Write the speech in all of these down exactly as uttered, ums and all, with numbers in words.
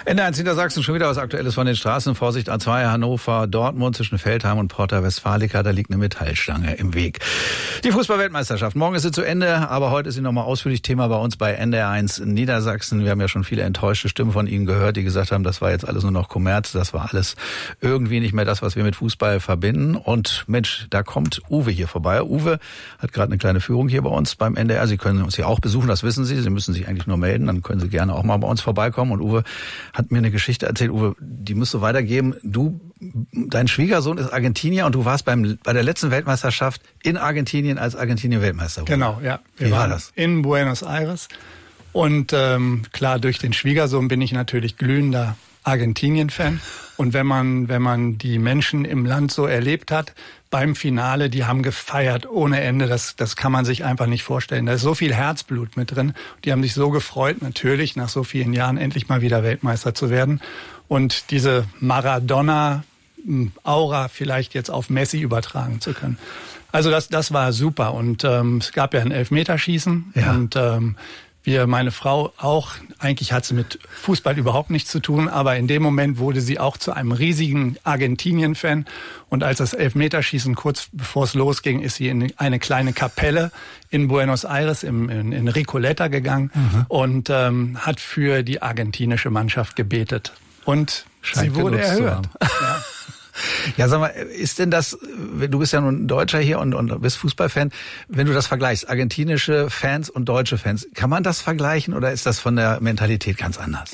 Ende eins Niedersachsen, schon wieder was Aktuelles von den Straßen. Vorsicht A zwei, Hannover, Dortmund zwischen Veltheim und Porta Westfalica. Da liegt eine Metallstange im Weg. Die Fußball-Weltmeisterschaft. Morgen ist sie zu Ende, aber heute ist sie nochmal ausführlich Thema bei uns bei N D R eins Niedersachsen. Wir haben ja schon viele enttäuschte Stimmen von Ihnen gehört, die gesagt haben, das war jetzt alles nur noch Kommerz. Das war alles irgendwie nicht mehr das, was wir mit Fußball verbinden. Und Mensch, da kommt Uwe hier vorbei. Uwe hat gerade eine kleine Führung hier bei uns beim N D R. Sie können uns hier auch besuchen, das wissen Sie. Sie müssen sich eigentlich nur melden, dann können Sie gerne auch mal bei uns vorbeikommen. Und Uwe hat mir eine Geschichte erzählt, Uwe, die musst du weitergeben. Du, dein Schwiegersohn ist Argentinier und du warst beim bei der letzten Weltmeisterschaft in Argentinien als Argentinien Weltmeister. Genau, ja. Wir Wie war waren das? In Buenos Aires. Und ähm, klar, durch den Schwiegersohn bin ich natürlich glühender Argentinien-Fan. Und wenn man, wenn man die Menschen im Land so erlebt hat, beim Finale, die haben gefeiert ohne Ende. Das, das kann man sich einfach nicht vorstellen. Da ist so viel Herzblut mit drin. Die haben sich so gefreut, natürlich, nach so vielen Jahren endlich mal wieder Weltmeister zu werden. Und diese Maradona-Aura vielleicht jetzt auf Messi übertragen zu können. Also das, das war super. Und ähm, es gab ja ein Elfmeterschießen. Ja. Und ähm, wir, meine Frau auch, eigentlich hat sie mit Fußball überhaupt nichts zu tun, aber in dem Moment wurde sie auch zu einem riesigen Argentinien-Fan. Und als das Elfmeterschießen kurz bevor es losging, ist sie in eine kleine Kapelle in Buenos Aires, im, in, in Recoleta gegangen mhm. und ähm, hat für die argentinische Mannschaft gebetet. Und Scheint sie wurde genutzt zu erhört. Ja. Ja, sag mal, ist denn das, du bist ja nun Deutscher hier und, und bist Fußballfan, wenn du das vergleichst, argentinische Fans und deutsche Fans, kann man das vergleichen oder ist das von der Mentalität ganz anders?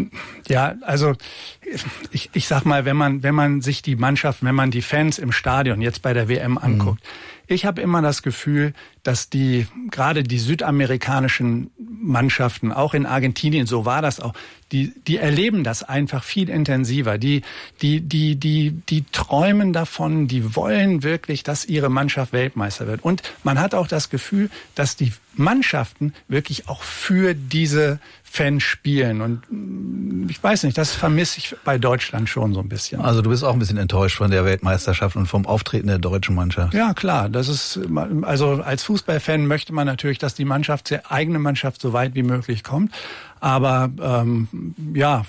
Ja, also ich, ich sag mal, wenn man wenn man sich die Mannschaft, wenn man die Fans im Stadion jetzt bei der W M anguckt, mhm. ich habe immer das Gefühl, dass die gerade die südamerikanischen Mannschaften, auch in Argentinien, so war das auch, die die erleben das einfach viel intensiver. Die die die die die träumen davon, die wollen wirklich, dass ihre Mannschaft Weltmeister wird. Und man hat auch das Gefühl, dass die Mannschaften wirklich auch für diese Fans spielen. Und ich weiß nicht, das vermisse ich bei Deutschland schon so ein bisschen. Also du bist auch ein bisschen enttäuscht von der Weltmeisterschaft und vom Auftreten der deutschen Mannschaft. Ja, klar. Das ist, also als Fußballfan möchte man natürlich, dass die Mannschaft, die eigene Mannschaft so weit wie möglich kommt. Aber ähm, ja,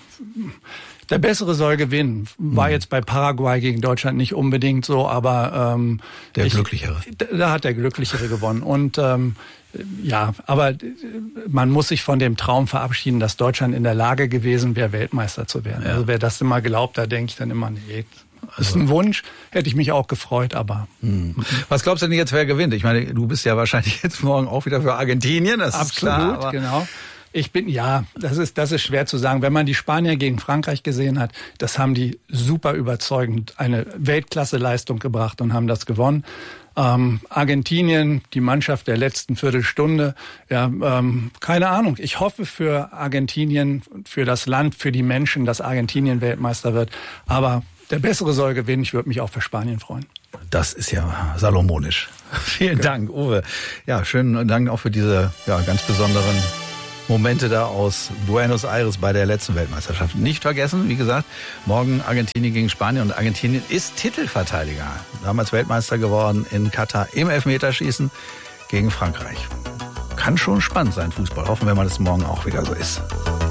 der Bessere soll gewinnen. War jetzt bei Paraguay gegen Deutschland nicht unbedingt so, aber ähm, der ich, Glücklichere. Da hat der Glücklichere gewonnen. Und ähm, ja, aber man muss sich von dem Traum verabschieden, dass Deutschland in der Lage gewesen wäre, Weltmeister zu werden. Ja. Also wer das immer glaubt, da denke ich dann immer, nee, das ist ein Wunsch, hätte ich mich auch gefreut, aber... Hm. Was glaubst du denn jetzt, wer gewinnt? Ich meine, du bist ja wahrscheinlich jetzt morgen auch wieder für Argentinien, das Absolut, ist klar. Absolut, genau. Ich bin, ja, das ist, das ist schwer zu sagen. Wenn man die Spanier gegen Frankreich gesehen hat, das haben die super überzeugend eine Weltklasse-Leistung gebracht und haben das gewonnen. Ähm, Argentinien, die Mannschaft der letzten Viertelstunde, ja, ähm, keine Ahnung. Ich hoffe für Argentinien, für das Land, für die Menschen, dass Argentinien Weltmeister wird. Aber der Bessere soll gewinnen. Ich würde mich auch für Spanien freuen. Das ist ja salomonisch. Vielen okay. Dank, Uwe. Ja, schönen Dank auch für diese ja, ganz besonderen Momente da aus Buenos Aires bei der letzten Weltmeisterschaft. Nicht vergessen, wie gesagt, morgen Argentinien gegen Spanien und Argentinien ist Titelverteidiger. Damals Weltmeister geworden in Katar im Elfmeterschießen gegen Frankreich. Kann schon spannend sein, Fußball. Hoffen wir mal, dass es morgen auch wieder so ist.